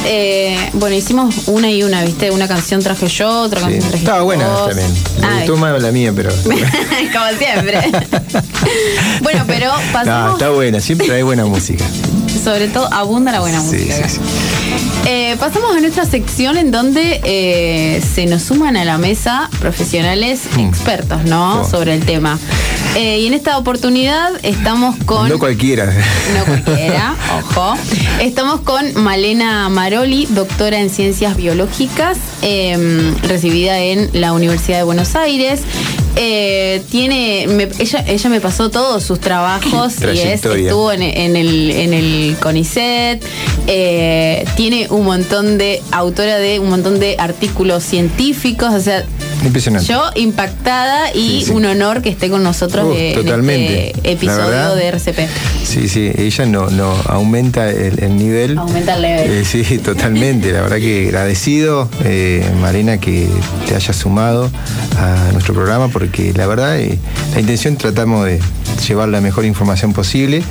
Bueno, hicimos una y una, ¿viste? Una canción traje yo, otra canción traje Estaba buena vos. también. Me gustó más la mía, pero... Como siempre. Bueno, pero pasamos... No, está buena, siempre hay buena música. Sobre todo, abunda la buena música. Sí. Pasamos a nuestra sección en donde se nos suman a la mesa profesionales expertos, ¿no? Sobre el tema. Y en esta oportunidad estamos con... No cualquiera. No cualquiera, ojo. Estamos con Malena Maroli, doctora en Ciencias Biológicas, recibida en la Universidad de Buenos Aires. Ella me pasó todos sus trabajos y estuvo en el CONICET. Tiene autora de un montón de artículos científicos, o sea, impresionante. Yo impactada y un honor que esté con nosotros en este episodio de RCP. Sí, ella no aumenta el nivel. Aumenta el level. Sí, totalmente. La verdad que agradecido, Marina, que te hayas sumado a nuestro programa, porque la verdad, la intención tratamos de llevar la mejor información posible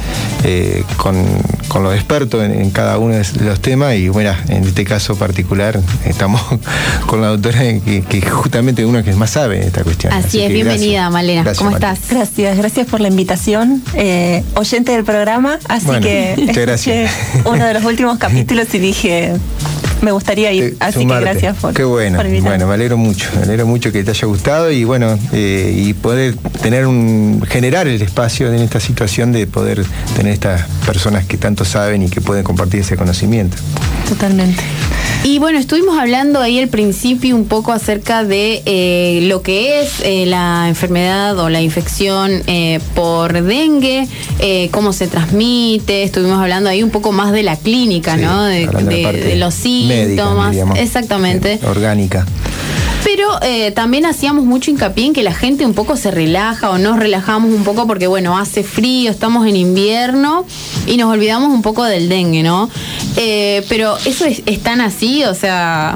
con los expertos en cada uno de los temas, y bueno, en este caso particular estamos con la doctora que justamente uno que más sabe en esta cuestión. Así es, bienvenida, gracias. Malena. Gracias, ¿Cómo Malena. estás? Gracias por la invitación. Oyente del programa, así que escuché uno de los últimos capítulos y dije... Me gustaría ir, así sumarte. Que gracias por invitarme. Bueno, me alegro mucho que te haya gustado y bueno, y poder generar el espacio en esta situación de poder tener estas personas que tanto saben y que pueden compartir ese conocimiento. Totalmente. Y bueno, estuvimos hablando ahí al principio un poco acerca de lo que es la enfermedad o la infección por dengue, cómo se transmite. Estuvimos hablando ahí un poco más de la clínica, sí, ¿no? De los síntomas. Médica, exactamente. Orgánica. Pero también hacíamos mucho hincapié en que la gente un poco se relaja o nos relajamos un poco porque, bueno, hace frío, estamos en invierno y nos olvidamos un poco del dengue, ¿no? Pero eso es tan así, o sea,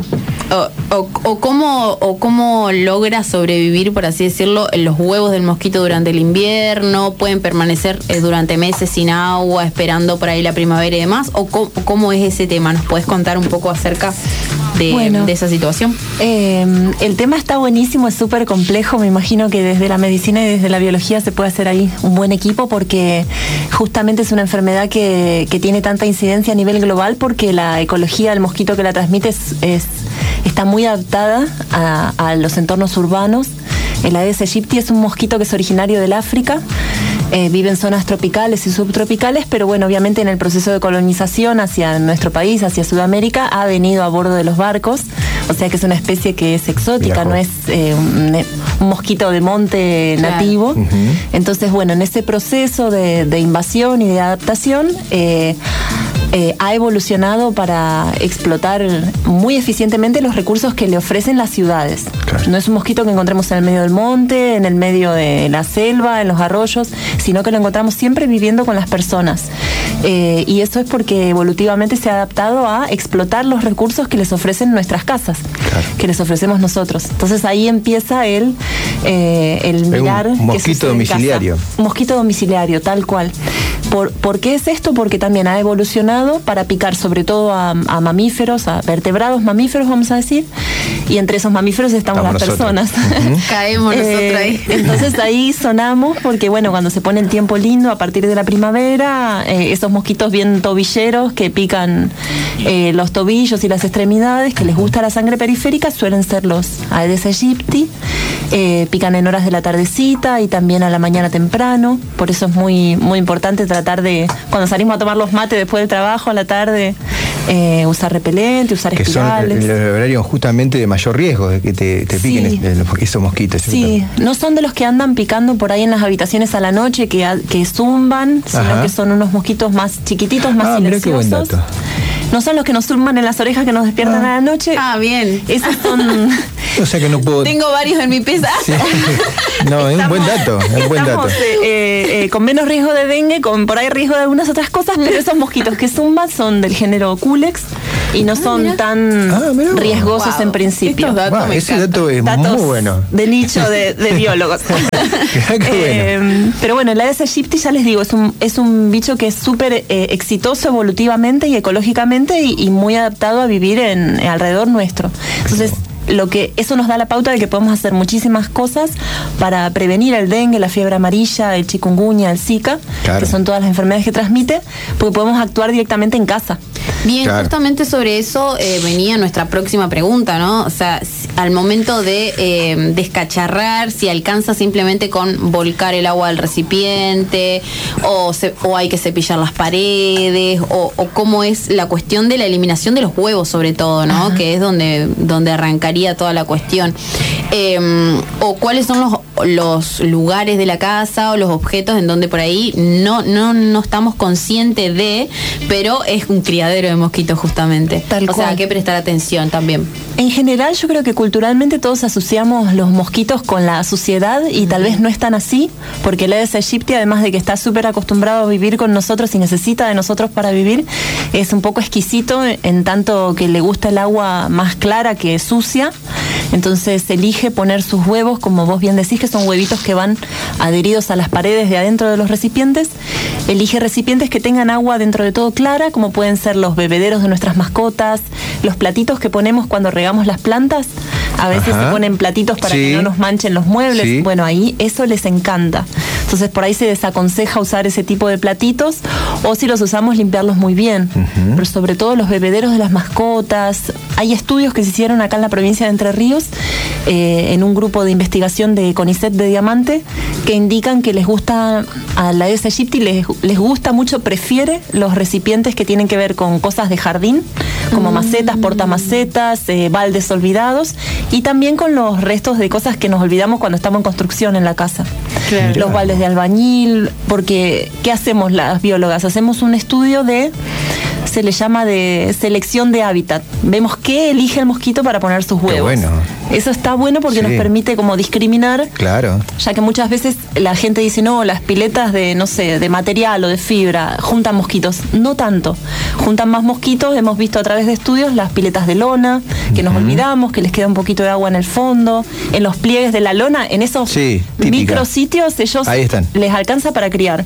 o cómo logra sobrevivir, por así decirlo, los huevos del mosquito durante el invierno, pueden permanecer durante meses sin agua, esperando por ahí la primavera y demás, o cómo es ese tema. ¿Nos podés contar un poco acerca de esa situación? El tema está buenísimo, es súper complejo. Me imagino que desde la medicina y desde la biología se puede hacer ahí un buen equipo, porque justamente es una enfermedad que tiene tanta incidencia a nivel global, porque la ecología del mosquito que la transmite está muy adaptada a los entornos urbanos. El Aedes aegypti es un mosquito que es originario del África. Vive en zonas tropicales y subtropicales, pero bueno, obviamente en el proceso de colonización hacia nuestro país, hacia Sudamérica, ha venido a bordo de los barcos, o sea que es una especie que es exótica, no es un mosquito de monte nativo. Claro. Entonces, bueno, en ese proceso de invasión y de adaptación, ha evolucionado para explotar muy eficientemente los recursos que le ofrecen las ciudades. Claro. No es un mosquito que encontremos en el medio del monte, en el medio de la selva, en los arroyos, sino que lo encontramos siempre viviendo con las personas. Y eso es porque evolutivamente se ha adaptado a explotar los recursos que les ofrecen nuestras casas, claro, que les ofrecemos nosotros. Entonces ahí empieza el mirar... Un mosquito domiciliario. Un mosquito domiciliario, tal cual. ¿Por qué es esto? Porque también ha evolucionado para picar sobre todo a mamíferos, a vertebrados mamíferos, vamos a decir, y entre esos mamíferos estamos las personas. Caemos nosotros ahí. Entonces ahí sonamos porque, bueno, cuando se pone el tiempo lindo a partir de la primavera, esos mosquitos bien tobilleros que pican los tobillos y las extremidades, que les gusta la sangre periférica, suelen ser los Aedes aegypti. Pican en horas de la tardecita y también a la mañana temprano. Por eso es muy, muy importante tratar de, cuando salimos a tomar los mates después del trabajo a la tarde, usar repelente, usar espirales. Que son los horarios justamente de mayor riesgo de que te piquen esos mosquitos. Sí, no son de los que andan picando por ahí en las habitaciones a la noche, que zumban, sino que son unos mosquitos más chiquititos, más silenciosos. Mirá qué buen dato. No son los que nos zumban en las orejas que nos despiertan a la noche. Ah, bien. Esos son... O sea que no puedo... Tengo varios en mi pieza. Sí. No, es un buen dato. Estamos con menos riesgo de dengue, con por ahí riesgo de algunas otras cosas, pero esos mosquitos que zumban son del género Culex. y no son tan riesgosos en principio. Ese dato es datos muy bueno. De nicho de biólogos. Bueno. Pero bueno, el Aedes aegypti, ya les digo, es un bicho que es súper exitoso evolutivamente y ecológicamente y muy adaptado a vivir alrededor nuestro. Entonces, eso nos da la pauta de que podemos hacer muchísimas cosas para prevenir el dengue, la fiebre amarilla, el chikungunya, el Zika, que son todas las enfermedades que transmite, porque podemos actuar directamente en casa. Bien, justamente sobre eso venía nuestra próxima pregunta, ¿no? O sea, al momento de descacharrar, si alcanza simplemente con volcar el agua del recipiente, o hay que cepillar las paredes, o cómo es la cuestión de la eliminación de los huevos, sobre todo, ¿no? Ajá. Que es donde arrancaría toda la cuestión. O cuáles son los lugares de la casa o los objetos en donde por ahí no estamos conscientes de, pero es un criadero de mosquitos justamente. Tal cual. O sea, hay que prestar atención también. En general, yo creo que culturalmente todos asociamos los mosquitos con la suciedad y tal vez no es tan así, porque el Aedes aegypti, además de que está súper acostumbrado a vivir con nosotros y necesita de nosotros para vivir, es un poco exquisito en tanto que le gusta el agua más clara que sucia. Entonces elige poner sus huevos, como vos bien decís, que son huevitos que van adheridos a las paredes de adentro de los recipientes. Elige recipientes que tengan agua dentro de todo clara, como pueden ser los bebederos de nuestras mascotas, los platitos que ponemos cuando regamos las plantas. A veces se ponen platitos para que no nos manchen los muebles. Sí. Bueno, ahí eso les encanta. Entonces por ahí se desaconseja usar ese tipo de platitos, o si los usamos, limpiarlos muy bien. Pero sobre todo los bebederos de las mascotas. Hay estudios que se hicieron acá en la provincia de Entre Ríos, en un grupo de investigación de CONICET de Diamante, que indican que les gusta a la Aedes aegypti, les gusta mucho, prefiere los recipientes que tienen que ver con cosas de jardín, como macetas, portamacetas, baldes olvidados, y también con los restos de cosas que nos olvidamos cuando estamos en construcción en la casa. Claro. Los baldes de albañil, porque ¿qué hacemos las biólogas? Hacemos un estudio se le llama de selección de hábitat. Vemos qué elige el mosquito para poner sus huevos. Qué bueno. Eso está bueno porque nos permite como discriminar. Claro. Ya que muchas veces la gente dice, no, las piletas de material o de fibra juntan mosquitos. No tanto. Juntan más mosquitos, hemos visto a través de estudios las piletas de lona, que nos olvidamos, que les queda un poquito de agua en el fondo. En los pliegues de la lona, en esos micrositios, ellos les alcanza para criar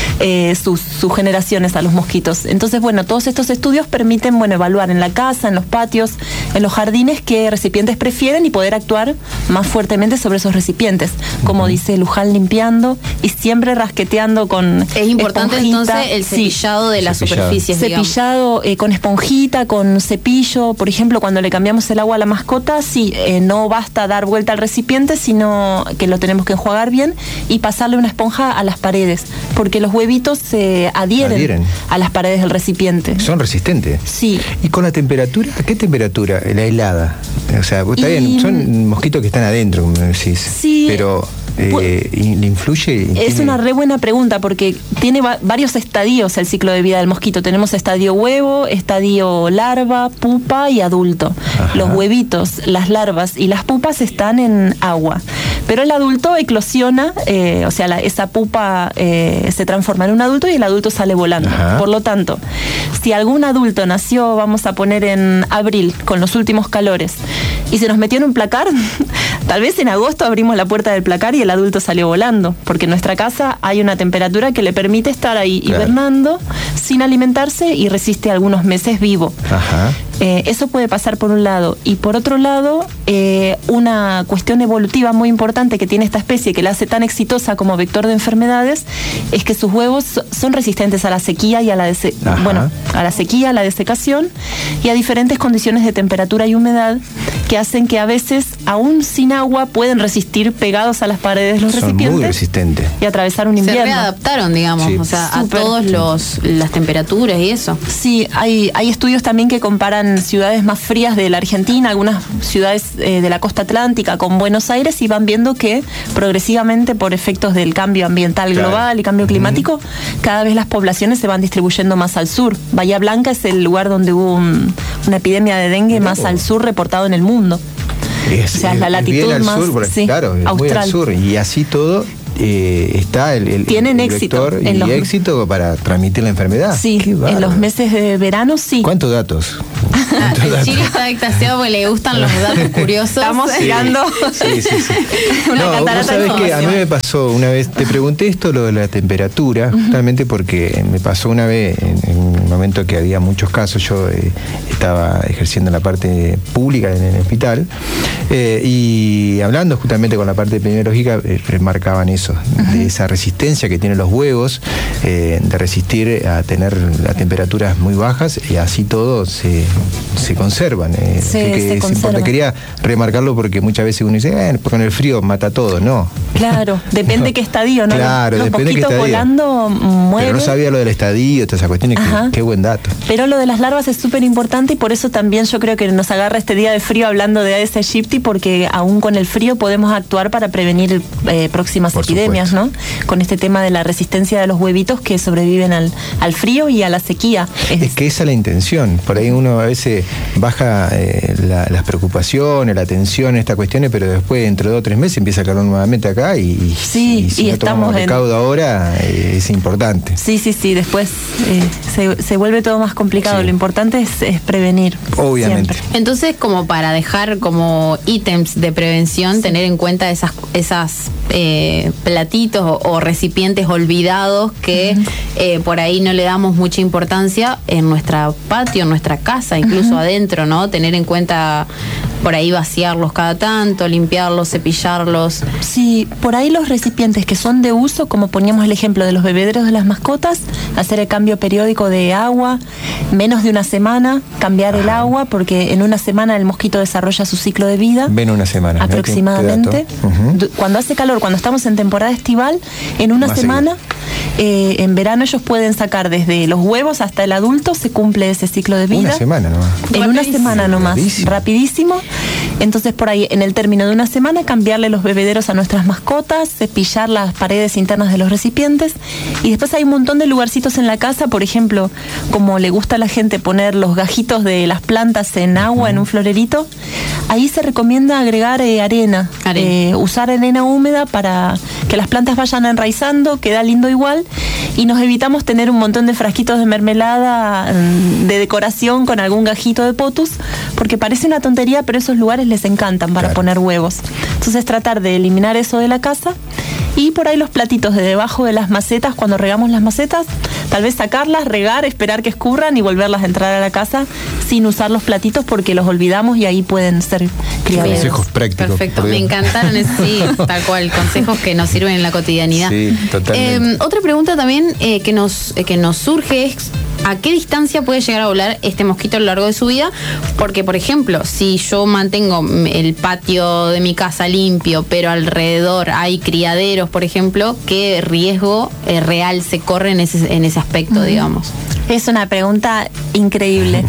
sus generaciones a los mosquitos. Entonces, bueno, todos estos estudios permiten, evaluar en la casa, en los patios, en los jardines, qué recipientes prefieren y poder actuar más fuertemente sobre esos recipientes. Como dice Luján, limpiando y siempre rasqueteando con Es importante entonces el cepillado de las superficies. Cepillado con esponjita, con cepillo. Por ejemplo, cuando le cambiamos el agua a la mascota, no basta dar vuelta al recipiente, sino que lo tenemos que enjuagar bien y pasarle una esponja a las paredes, porque los huevitos se adhieren a las paredes del recipiente. Son resistentes. Sí. ¿Y con la temperatura? ¿A qué temperatura? La helada. O sea, está bien, son mosquitos que están adentro, como decís. Sí. Pero ¿le influye? Es una re buena pregunta, porque tiene varios estadios el ciclo de vida del mosquito. Tenemos estadio huevo, estadio larva, pupa y adulto. Ajá. Los huevitos, las larvas y las pupas están en agua. Pero el adulto eclosiona, esa pupa se transforma en un adulto y el adulto sale volando. Ajá. Por lo tanto, si algún adulto nació, vamos a poner en abril, con los últimos calores, y se nos metió en un placar, tal vez en agosto abrimos la puerta del placar y el adulto salió volando, porque en nuestra casa hay una temperatura que le permite estar ahí hibernando sin alimentarse y resiste algunos meses vivo. Ajá. Eso puede pasar por un lado. Y por otro lado, una cuestión evolutiva muy importante que tiene esta especie, que la hace tan exitosa como vector de enfermedades, es que sus huevos son resistentes a la sequía y a la sequía, a la desecación y a diferentes condiciones de temperatura y humedad, que hacen que a veces, aún sin agua, pueden resistir pegados a las paredes de los recipientes. Son muy resistentes. Y atravesar un invierno. Se readaptaron, digamos, a todas las temperaturas y eso. Sí, hay estudios también que comparan ciudades más frías de la Argentina, algunas ciudades de la costa atlántica con Buenos Aires, y van viendo que progresivamente, por efectos del cambio ambiental global y cambio climático, cada vez las poblaciones se van distribuyendo más al sur. Bahía Blanca es el lugar donde hubo una epidemia de dengue más al sur reportado en el mundo. Es la latitud más sur, claro, austral. Muy al sur, y así todo está tienen éxito éxito para transmitir la enfermedad. Sí, en los meses de verano sí. ¿Cuántos datos? El Chiri está extasiado porque le gustan los datos curiosos. Estamos girando. Sí. No, vos sabés que a mí me pasó una vez, te pregunté esto, lo de la temperatura, justamente porque me pasó una vez, en un momento que había muchos casos, yo estaba ejerciendo en la parte pública en el hospital, y hablando justamente con la parte epidemiológica, remarcaban eso, de esa resistencia que tienen los huevos, de resistir a tener las temperaturas muy bajas, y así todo se conservan. Se conservan. Quería remarcarlo porque muchas veces uno dice, con el frío mata todo, no. Claro, depende qué estadio, ¿no? Claro, los depende de qué estadio. Volando muere. Pero no sabía lo del estadio, todas esas cuestiones, qué buen dato. Pero lo de las larvas es súper importante y por eso también yo creo que nos agarra este día de frío hablando de Aedes aegypti, porque aún con el frío podemos actuar para prevenir próximas epidemias, ¿no? Con este tema de la resistencia de los huevitos que sobreviven al frío y a la sequía. Es que esa es la intención. Por ahí uno a veces baja las preocupaciones, la tensión, estas cuestiones, pero después dentro de 2 o 3 meses empieza a caer nuevamente acá y si no tomamos recaudo ahora es importante. Sí, después se vuelve todo más complicado. Sí. Lo importante es prevenir. Obviamente. Siempre. Entonces, como para dejar como ítems de prevención, tener en cuenta esas platitos o recipientes olvidados que por ahí no le damos mucha importancia en nuestro patio, en nuestra casa, incluso adentro, ¿no? Tener en cuenta por ahí vaciarlos cada tanto, limpiarlos, cepillarlos. Sí, por ahí los recipientes que son de uso, como poníamos el ejemplo de los bebederos de las mascotas, hacer el cambio periódico de agua, menos de una semana, cambiar el agua, porque en una semana el mosquito desarrolla su ciclo de vida. Ven una semana. Aproximadamente. Cuando hace calor, cuando estamos en temporada estival, en una más semana, en verano ellos pueden sacar desde los huevos hasta el adulto, se cumple ese ciclo de vida. Una semana nomás. En una semana nomás. Rapidísimo. Entonces, por ahí, en el término de una semana, cambiarle los bebederos a nuestras mascotas, cepillar las paredes internas de los recipientes. Y después hay un montón de lugarcitos en la casa, por ejemplo, como le gusta a la gente poner los gajitos de las plantas en agua, en un florerito. Ahí se recomienda agregar arena. Usar arena húmeda para que las plantas vayan enraizando, queda lindo igual. Y nos evitamos tener un montón de frasquitos de mermelada de decoración con algún gajito de potus, porque parece una tontería, pero esos lugares les encantan para poner huevos. Entonces tratar de eliminar eso de la casa. Y por ahí los platitos de debajo de las macetas, cuando regamos las macetas, tal vez sacarlas, regar, esperar que escurran y volverlas a entrar a la casa sin usar los platitos porque los olvidamos y ahí pueden ser criaderos. Consejos prácticos. Perfecto, me encantaron, sí, tal cual, consejos que nos sirven en la cotidianidad. Sí, totalmente. Otra pregunta también que nos surge es: ¿a qué distancia puede llegar a volar este mosquito a lo largo de su vida? Porque, por ejemplo, si yo mantengo el patio de mi casa limpio, pero alrededor hay criaderos, por ejemplo, ¿qué riesgo real se corre en ese aspecto, digamos? Es una pregunta increíble.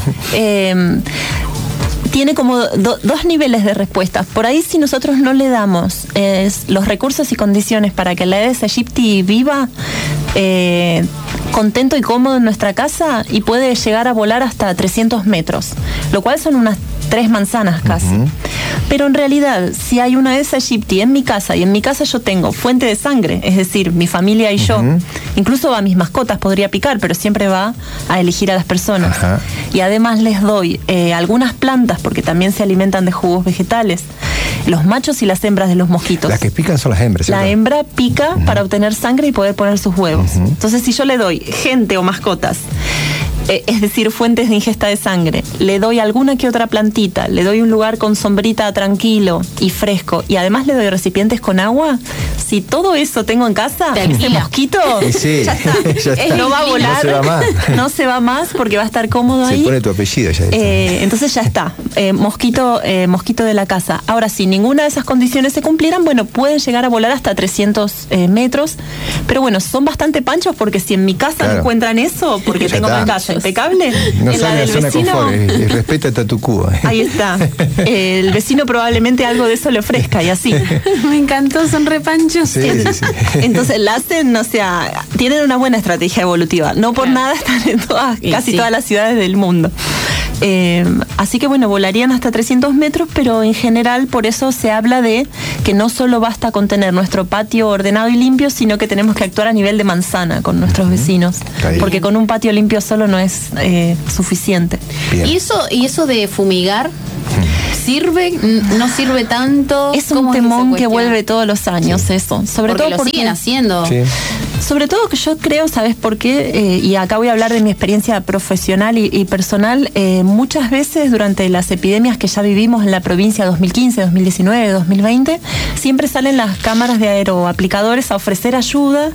Tiene como dos niveles de respuestas. Por ahí, si nosotros no le damos los recursos y condiciones para que la Aedes aegypti viva contento y cómodo en nuestra casa, y puede llegar a volar hasta 300 metros, lo cual son unas 3 manzanas casi. Pero en realidad, si hay una Aedes aegypti en mi casa, y en mi casa yo tengo fuente de sangre, es decir, mi familia y yo, incluso a mis mascotas podría picar, pero siempre va a elegir a las personas. Y además les doy algunas plantas, porque también se alimentan de jugos vegetales, los machos y las hembras de los mosquitos. Las que pican son las hembras, ¿cierto? La hembra pica para obtener sangre y poder poner sus huevos. Entonces, si yo le doy gente o mascotas, es decir, fuentes de ingesta de sangre, le doy alguna que otra plantita, le doy un lugar con sombrita tranquilo y fresco, y además le doy recipientes con agua, si todo eso tengo en casa, ese mosquito ya está. No va a volar, no se va más porque va a estar cómodo ahí. Se pone tu apellido ya. Entonces ya está, mosquito de la casa. Ahora, si ninguna de esas condiciones se cumplieran, bueno, pueden llegar a volar hasta 300 metros, pero bueno, son bastante panchos, porque si en mi casa no encuentran eso, porque tengo mi casa impecable, no en la del zona vecino, confort, respeta tu Cuba. Ahí está. El vecino probablemente algo de eso le ofrezca, y así. Me encantó, son repanchos. Sí. Entonces la hacen, o sea, tienen una buena estrategia evolutiva. No por nada están en casi todas las ciudades del mundo. Así que bueno, volarían hasta 300 metros, pero en general por eso se habla de que no solo basta con tener nuestro patio ordenado y limpio, sino que tenemos que actuar a nivel de manzana con nuestros vecinos, porque con un patio limpio solo no es suficiente. Bien. ¿Y eso de fumigar? ¿Sirve? ¿No sirve tanto? Es un temón que vuelve todos los años, sí. Eso. Sobre todo porque siguen haciendo. Sí. Sobre todo que yo creo, ¿sabes por qué? Y acá voy a hablar de mi experiencia profesional y personal. Muchas veces durante las epidemias que ya vivimos en la provincia 2015, 2019, 2020, siempre salen las cámaras de aeroaplicadores a ofrecer ayuda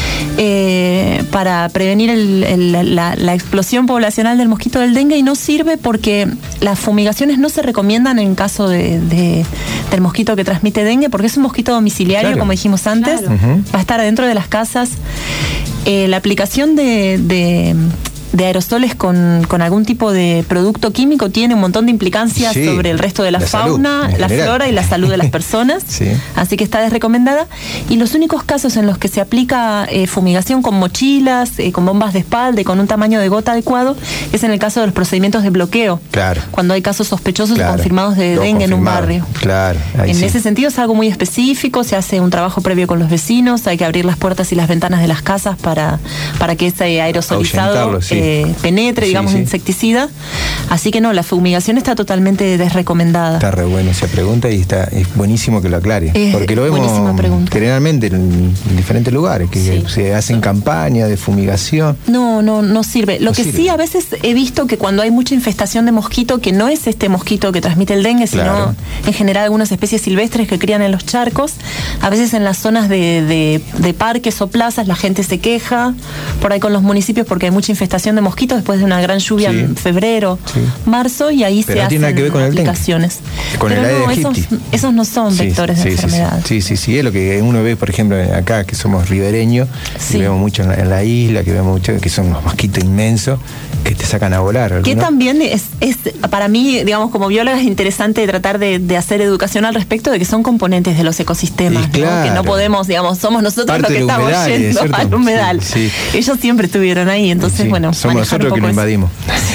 para prevenir la explosión poblacional del mosquito del dengue, y no sirve porque las fumigaciones no se recomiendan en caso del mosquito que transmite dengue, porque es un mosquito domiciliario, claro, como dijimos antes, claro. Va a estar adentro de las casas. La aplicación de aerosoles con algún tipo de producto químico tiene un montón de implicancias sobre el resto de la fauna, salud, la flora y la salud de las personas, sí. Así que está desrecomendada. Y los únicos casos en los que se aplica fumigación con mochilas, con bombas de espalda y con un tamaño de gota adecuado es en el caso de los procedimientos de bloqueo, claro. Cuando hay casos sospechosos, claro, confirmados de dengue en un barrio, claro. En ese sentido es algo muy específico, se hace un trabajo previo con los vecinos, hay que abrir las puertas y las ventanas de las casas para que ese aerosolizado penetre, digamos, insecticida. Así que no, la fumigación está totalmente desrecomendada. Está re bueno esa pregunta y es buenísimo que lo aclare. Porque lo vemos generalmente en diferentes lugares, que se hacen campañas de fumigación. No sirve. Lo que sí, a veces he visto que cuando hay mucha infestación de mosquito, que no es este mosquito que transmite el dengue, sino en general algunas especies silvestres que crían en los charcos, a veces en las zonas de parques o plazas la gente se queja por ahí con los municipios porque hay mucha infestación de mosquitos después de una gran lluvia en febrero, marzo, y ahí se hacen aplicaciones. Con el Aedes aegypti. Esos no son vectores de enfermedad. Sí, es lo que uno ve, por ejemplo, acá que somos ribereños, que vemos mucho en la isla, que vemos mucho que son unos mosquitos inmensos que te sacan a volar. ¿Alguno? Que también es para mí, digamos, como bióloga es interesante tratar de hacer educación al respecto de que son componentes de los ecosistemas, claro, ¿no? Que no podemos, digamos, somos nosotros los que estamos yendo al humedal. Ellos siempre estuvieron ahí, entonces, bueno, somos nosotros que lo invadimos.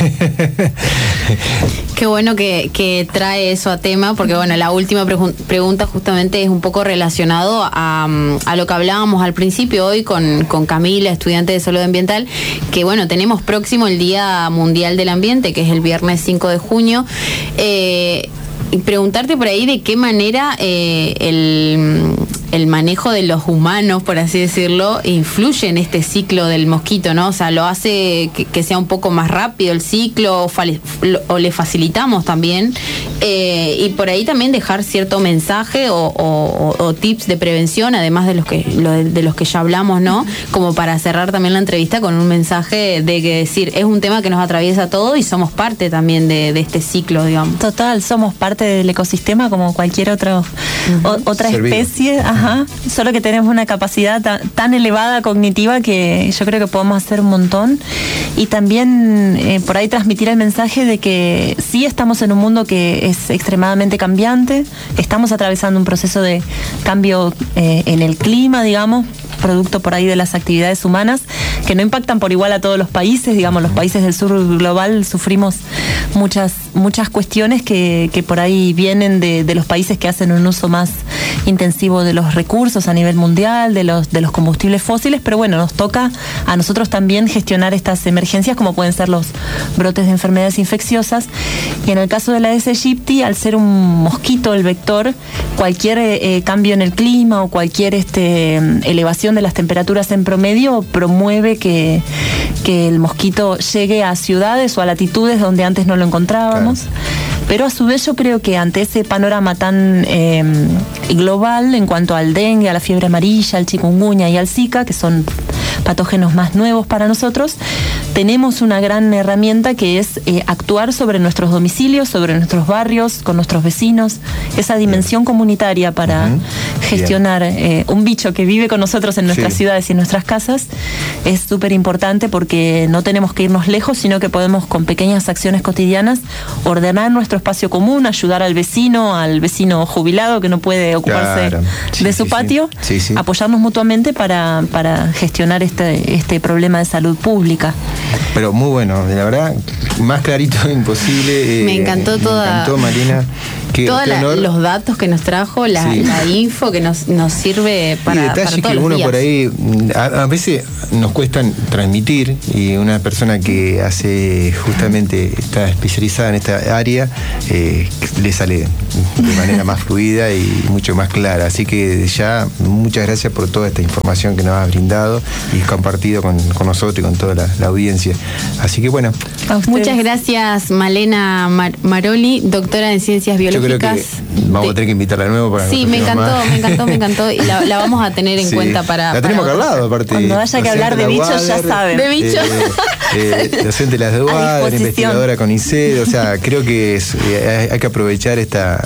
Qué bueno que trae eso a tema, porque bueno, la última pregunta justamente es un poco relacionado a lo que hablábamos al principio hoy con Camila, estudiante de salud ambiental, que bueno, tenemos próximo el Día Mundial del Ambiente, que es el viernes 5 de junio. Y preguntarte por ahí de qué manera el manejo de los humanos, por así decirlo, influye en este ciclo del mosquito, ¿no? O sea, lo hace que sea un poco más rápido el ciclo, o le facilitamos también, y por ahí también dejar cierto mensaje o tips de prevención, además de los que ya hablamos, ¿no? Como para cerrar también la entrevista con un mensaje de que decir, es un tema que nos atraviesa todo y somos parte también de este ciclo, digamos. Total, somos parte del ecosistema como cualquier otra especie, solo que tenemos una capacidad tan elevada cognitiva que yo creo que podemos hacer un montón, y también por ahí transmitir el mensaje de que sí estamos en un mundo que es extremadamente cambiante, estamos atravesando un proceso de cambio en el clima, digamos, producto por ahí de las actividades humanas, que no impactan por igual a todos los países, digamos, los países del sur global sufrimos muchas cuestiones que por ahí vienen de los países que hacen un uso más intensivo de los recursos a nivel mundial, de los combustibles fósiles, pero bueno, nos toca a nosotros también gestionar estas emergencias, como pueden ser los brotes de enfermedades infecciosas. Y en el caso de la Aedes aegypti, al ser un mosquito el vector, cualquier cambio en el clima o cualquier elevación de las temperaturas en promedio promueve que el mosquito llegue a ciudades o a latitudes donde antes no lo encontrábamos. Claro. Pero a su vez yo creo que ante ese panorama tan global en cuanto al dengue, a la fiebre amarilla, al chikungunya y al Zika, que son patógenos más nuevos para nosotros, tenemos una gran herramienta que es actuar sobre nuestros domicilios, sobre nuestros barrios, con nuestros vecinos, esa dimensión comunitaria para gestionar un bicho que vive con nosotros en nuestras ciudades y en nuestras casas es súper importante, porque no tenemos que irnos lejos, sino que podemos con pequeñas acciones cotidianas ordenar nuestro espacio común, ayudar al vecino jubilado que no puede ocuparse de su patio, apoyarnos mutuamente para gestionar este problema de salud pública. Pero muy bueno, la verdad, más clarito imposible. Me encantó toda. Me encantó, Marina. Todos los datos que nos trajo, la info que nos sirve para. Y detalles para que uno días. Por ahí, a veces nos cuesta transmitir, y una persona que hace justamente, está especializada en esta área, le sale de manera más fluida y mucho más clara. Así que ya, muchas gracias por toda esta información que nos has brindado y compartido con nosotros y con toda la audiencia. Así que bueno. Muchas gracias, Malena Maroli, doctora en Ciencias Biológicas. Yo creo que vamos a tener que invitarla de nuevo para. Sí, me encantó. Y la vamos a tener en cuenta para. La tenemos acá al lado, aparte. Cuando haya que hablar de bichos, ya saben. De bichos. Docente de las DUADER, investigadora con ICED. O sea, creo que hay que aprovechar estas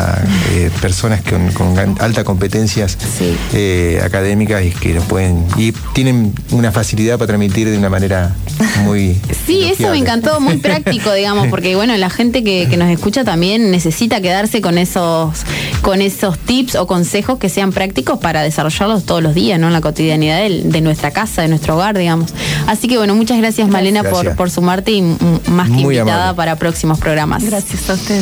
personas con altas competencias académicas y que nos pueden. Y tienen una facilidad para transmitir de una manera muy. Sí, eso me encantó, muy práctico, digamos, porque bueno, la gente que nos escucha también necesita quedarse con esos tips o consejos que sean prácticos para desarrollarlos todos los días, ¿no? En la cotidianidad de nuestra casa, de nuestro hogar, digamos. Así que bueno, muchas gracias, Malena, por sumarte y más que muy invitada amable para próximos programas. Gracias a ustedes.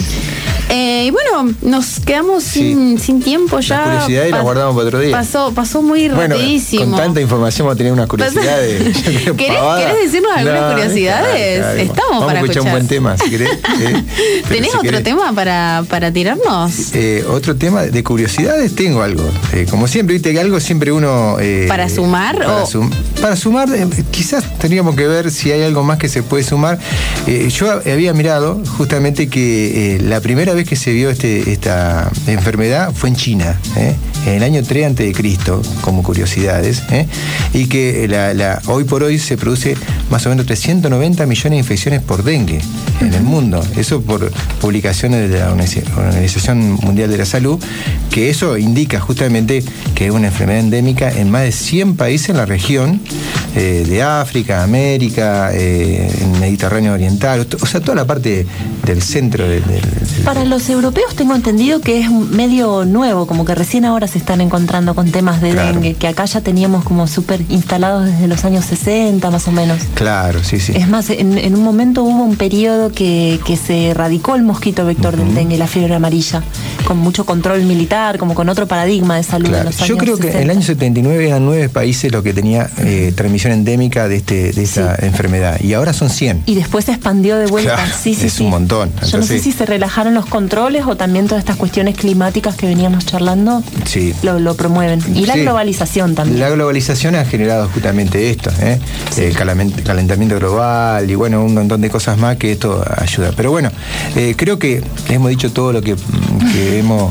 Y bueno, nos quedamos sin tiempo ya. La curiosidad y la guardamos para otro día. Pasó muy rapidísimo. Con tanta información vamos a tener unas curiosidades. ¿Querés decirnos algunas curiosidades? Claro. Estamos para escuchar un buen tema, si querés. ¿Tenés otro tema para tirarnos? Otro tema de curiosidades, tengo algo. Como siempre, viste que algo siempre uno. ¿Para sumar? Para sumar, quizás tendríamos que ver si hay algo más que se puede sumar. Yo había mirado justamente que la primera vez que se vio esta enfermedad fue en China, en el año 3 a.C., como curiosidades, y que hoy por hoy se produce más o menos 390 millones de infecciones por dengue en el mundo. Eso por publicaciones de la Organización Mundial de la Salud, que eso indica justamente que es una enfermedad endémica en más de 100 países en la región de África, América, en Mediterráneo Oriental, o sea, toda la parte del centro Para los europeos tengo entendido que es medio nuevo, como que recién ahora se están encontrando con temas de dengue, que acá ya teníamos como súper instalados desde los años 60 más o menos. Claro, sí. Es más, en un momento hubo un periodo que se erradicó el mosquito vector del dengue, la fiebre amarilla, con mucho control militar, como con otro paradigma de salud en los años 60. Yo creo que en el año 79 eran 9 países los que tenía transmisión endémica de esta enfermedad, y ahora son 100. Y después se expandió de vuelta. Claro, es un montón. Entonces, yo no sé si se relajaron los controles o también todas estas cuestiones climáticas que veníamos charlando lo promueven. Y la globalización también. La globalización ha generado justamente esto, el calentamiento global y bueno, un montón de cosas más que esto ayuda. Pero bueno, creo que hemos dicho todo lo que hemos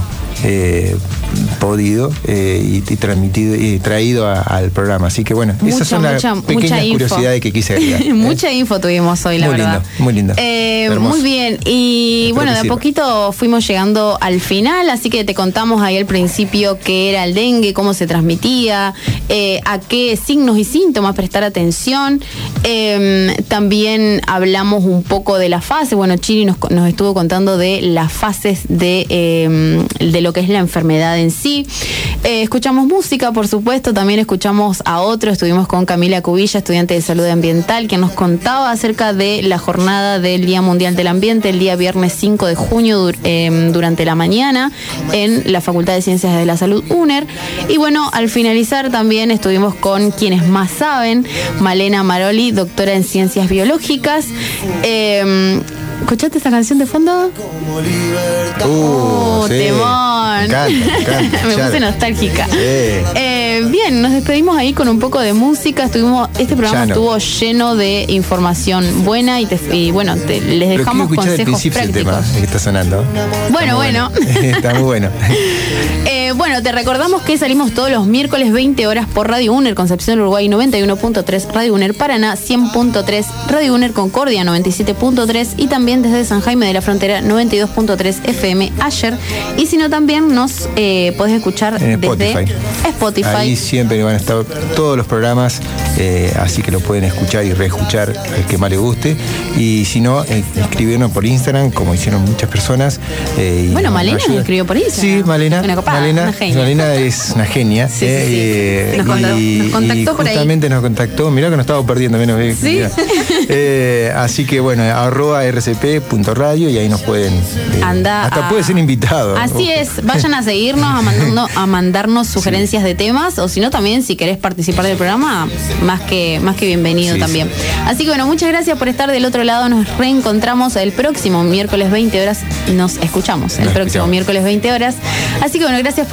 podido y transmitido y traído al programa. Así que bueno, esas son las pequeñas curiosidades que quise agregar. Mucha info tuvimos hoy, la verdad. Muy lindo. Muy bien. Y bueno, de a poquito fuimos llegando al final, así que te contamos ahí al principio qué era el dengue, cómo se transmitía, a qué signos y síntomas prestar atención. También hablamos un poco de la fase. Bueno, Chiri nos estuvo contando de las fases de lo que es la enfermedad en sí. Escuchamos música, por supuesto, también escuchamos a otro. Estuvimos con Camila Cubilla, estudiante de salud ambiental, que nos contaba acerca de la jornada del Día Mundial del Ambiente, el día viernes 5 de junio durante la mañana en la Facultad de Ciencias de la Salud UNER. Y bueno, al finalizar también estuvimos con quienes más saben, Malena Maroli, doctora en Ciencias Biológicas. ¿Escuchaste esa canción de fondo? Temón. Me encanta. Me puse nostálgica. Bien, nos despedimos ahí con un poco de música. Este programa estuvo lleno de información buena y bueno, les dejamos consejos prácticos. El tema que está sonando. Bueno. Está muy bueno. Bueno, te recordamos que salimos todos los miércoles 20 horas por Radio UNER, Concepción Uruguay 91.3, Radio UNER Paraná 100.3, Radio UNER Concordia 97.3 y también desde San Jaime de la Frontera 92.3 FM ayer. Y si no, también nos podés escuchar desde Spotify. ahí siempre van a estar todos los programas, así que lo pueden escuchar y reescuchar el que más les guste. Y si no, escribirnos por Instagram, como hicieron muchas personas. Bueno, Malena nos escribió por Instagram. Sí, Malena. Una copada, una genia. Malena es una genia. Sí, sí. Nos contactó por ahí. Justamente nos contactó. Mirá que nos estaba perdiendo menos. Sí. Así que bueno, @rcp.radio y ahí nos pueden hasta puede ser invitado. Así es, vayan a seguirnos, a mandarnos sugerencias de temas, o si no también si querés participar del programa, más que bienvenido también. Así que bueno, muchas gracias por estar del otro lado. Nos reencontramos el próximo miércoles 20 horas. Nos escuchamos el próximo miércoles 20 horas. Así que bueno, gracias por